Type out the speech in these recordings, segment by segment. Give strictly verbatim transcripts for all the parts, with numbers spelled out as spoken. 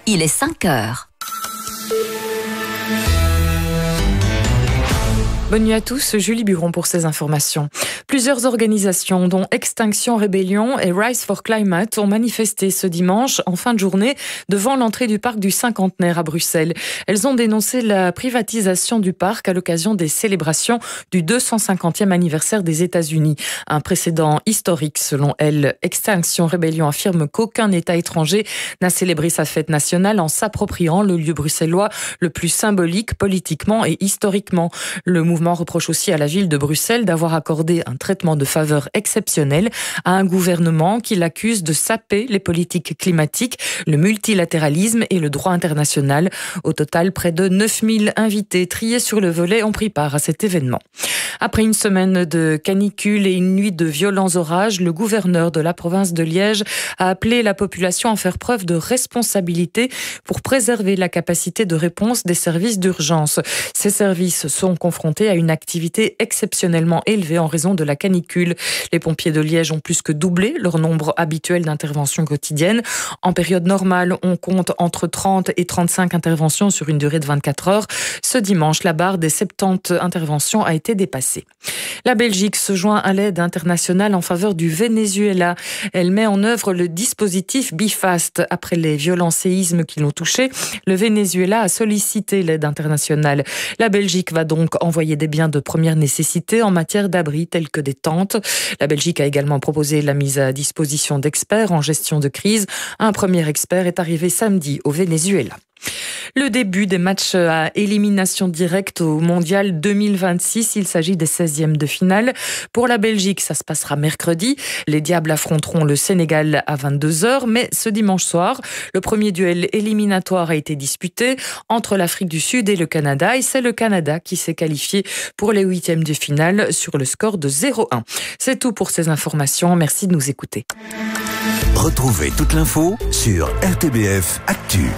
il est cinq heures. Bonne nuit à tous, Julie Buron pour ces informations. Plusieurs organisations, dont Extinction Rebellion et Rise for Climate, ont manifesté ce dimanche, en fin de journée, devant l'entrée du parc du Cinquantenaire à Bruxelles. Elles ont dénoncé la privatisation du parc à l'occasion des célébrations du deux cent cinquantième anniversaire des États-Unis. Un précédent historique, selon elles. Extinction Rebellion affirme qu'aucun État étranger n'a célébré sa fête nationale en s'appropriant le lieu bruxellois le plus symbolique politiquement et historiquement. Le mouvement Le mouvement reproche aussi à la ville de Bruxelles d'avoir accordé un traitement de faveur exceptionnel à un gouvernement qui l'accuse de saper les politiques climatiques, le multilatéralisme et le droit international. Au total, près de neuf mille invités triés sur le volet ont pris part à cet événement. Après une semaine de canicule et une nuit de violents orages, le gouverneur de la province de Liège a appelé la population à faire preuve de responsabilité pour préserver la capacité de réponse des services d'urgence. Ces services sont confrontés à une activité exceptionnellement élevée en raison de la canicule. Les pompiers de Liège ont plus que doublé leur nombre habituel d'interventions quotidiennes. En période normale, on compte entre trente et trente-cinq interventions sur une durée de vingt-quatre heures. Ce dimanche, la barre des soixante-dix interventions a été dépassée. La Belgique se joint à l'aide internationale en faveur du Venezuela. Elle met en œuvre le dispositif Bifast. Après les violents séismes qui l'ont touché, le Venezuela a sollicité l'aide internationale. La Belgique va donc envoyer des biens de première nécessité en matière d'abri tels que des tentes. La Belgique a également proposé la mise à disposition d'experts en gestion de crise. Un premier expert est arrivé samedi au Venezuela. Le début des matchs à élimination directe au Mondial deux mille vingt-six, il s'agit des seizièmes de finale. Pour la Belgique, ça se passera mercredi. Les Diables affronteront le Sénégal à vingt-deux heures, mais ce dimanche soir, le premier duel éliminatoire a été disputé entre l'Afrique du Sud et le Canada, et c'est le Canada qui s'est qualifié pour les huitièmes de finale sur le score de zéro un. C'est tout pour ces informations, merci de nous écouter. Retrouvez toute l'info sur R T B F Actu.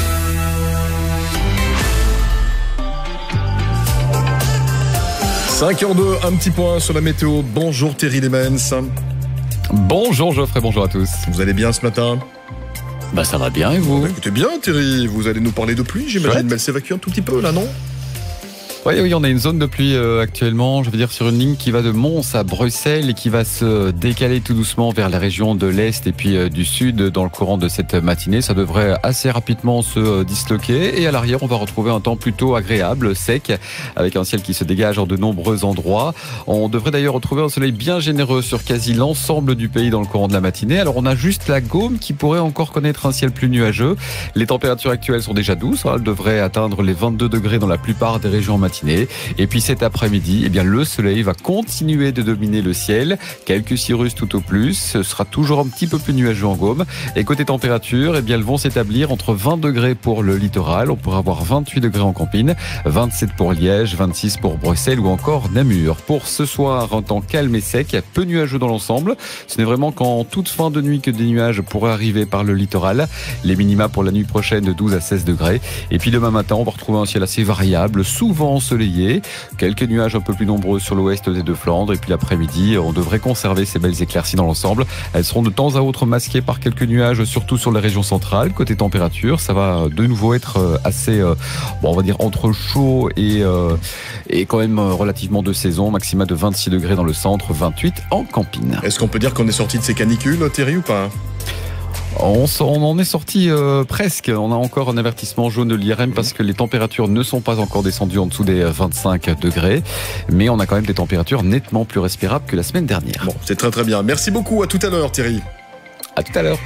cinq heures deux, un petit point sur la météo. Bonjour Thierry Lemens. Bonjour Geoffrey, bonjour à tous. Vous allez bien ce matin ? Bah ça va bien et vous ? Bah, écoutez bien Thierry, vous allez nous parler de pluie, j'imagine, mais elle s'évacue un tout petit peu là, non ? Oui, oui, on a une zone de pluie euh, actuellement, je veux dire sur une ligne qui va de Mons à Bruxelles et qui va se décaler tout doucement vers la région de l'Est et puis euh, du Sud dans le courant de cette matinée. Ça devrait assez rapidement se euh, disloquer et à l'arrière, on va retrouver un temps plutôt agréable, sec, avec un ciel qui se dégage en de nombreux endroits. On devrait d'ailleurs retrouver un soleil bien généreux sur quasi l'ensemble du pays dans le courant de la matinée. Alors on a juste la Gaume qui pourrait encore connaître un ciel plus nuageux. Les températures actuelles sont déjà douces, elles devraient atteindre les vingt-deux degrés dans la plupart des régions matinée. Et puis cet après-midi, eh bien, le soleil va continuer de dominer le ciel. Quelques cirrus tout au plus. Ce sera toujours un petit peu plus nuageux en Gaume. Et côté température, eh bien, elles vont s'établir entre vingt degrés pour le littoral. On pourra avoir vingt-huit degrés en Campine, vingt-sept pour Liège, vingt-six pour Bruxelles ou encore Namur. Pour ce soir, un temps calme et sec, peu nuageux dans l'ensemble. Ce n'est vraiment qu'en toute fin de nuit que des nuages pourraient arriver par le littoral. Les minima pour la nuit prochaine de douze à seize degrés. Et puis demain matin, on va retrouver un ciel assez variable, souvent ensoleillé, quelques nuages un peu plus nombreux sur l'ouest et de Flandre, et puis l'après-midi, on devrait conserver ces belles éclaircies dans l'ensemble. Elles seront de temps à autre masquées par quelques nuages, surtout sur la région centrale. Côté température, ça va de nouveau être assez, euh, bon, on va dire entre chaud et, euh, et quand même relativement de saison, maxima de vingt-six degrés dans le centre, vingt-huit en Campine. Est-ce qu'on peut dire qu'on est sorti de ces canicules, Thierry, ou pas ? On, on en est sorti euh, presque. On a encore un avertissement jaune de l'I R M parce que les températures ne sont pas encore descendues en dessous des vingt-cinq degrés. Mais on a quand même des températures nettement plus respirables que la semaine dernière. Bon, c'est très très bien. Merci beaucoup. À tout à l'heure, Thierry. À tout à l'heure.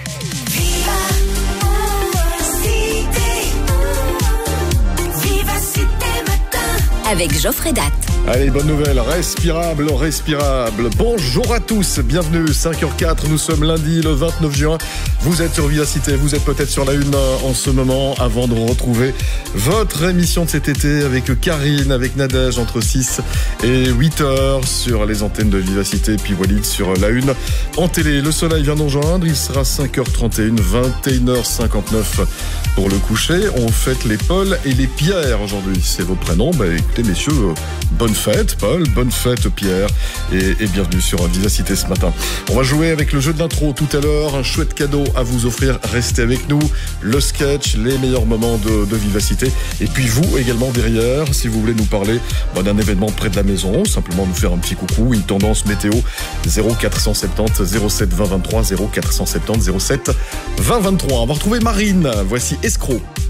Avec Geoffrey Datt. Allez, bonne nouvelle, respirable, respirable. Bonjour à tous, bienvenue, cinq heures quatre, nous sommes lundi le vingt-neuf juin. Vous êtes sur Vivacité, vous êtes peut-être sur la une en ce moment, avant de retrouver votre émission de cet été avec Karine, avec Nadège, entre six et huit heures sur les antennes de Vivacité, puis Walid sur la une en télé. Le soleil vient nous rejoindre, il sera cinq heures trente et une, vingt et une heures cinquante-neuf pour le coucher. On fête les Paul et les Pierre aujourd'hui, c'est vos prénoms. Bah écoutez messieurs, bonne fête Paul, bonne fête Pierre et, et bienvenue sur Vivacité ce matin. On va jouer avec le jeu de l'intro tout à l'heure, un chouette cadeau à vous offrir. Restez avec nous. Le sketch, les meilleurs moments de, de vivacité. Et puis vous également derrière, si vous voulez nous parler bah, d'un événement près de la maison, simplement nous faire un petit coucou, une tendance météo. zéro quatre cent soixante-dix zéro sept vingt vingt-trois, zéro quatre cent soixante-dix zéro sept vingt vingt-trois. On va retrouver Marine. Voici Escroc.